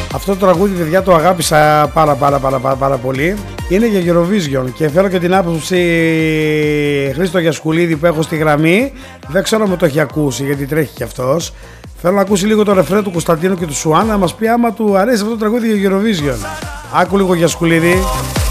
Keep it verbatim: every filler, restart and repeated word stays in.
Αυτό το τραγούδι, παιδιά, το αγάπησα πάρα πάρα πάρα πάρα, πάρα πολύ. Είναι για Eurovision και θέλω και την άποψη Χρήστο Γιασκουλίδη που έχω στη γραμμή. Δεν ξέρω αν το έχει ακούσει γιατί τρέχει κι αυτός. Θέλω να ακούσει λίγο το ρεφρέ του Κωνσταντίνου και του Σουάν, να μας πει άμα του αρέσει αυτό το τραγούδι για Eurovision. Άκου λίγο Γιασκουλίδη.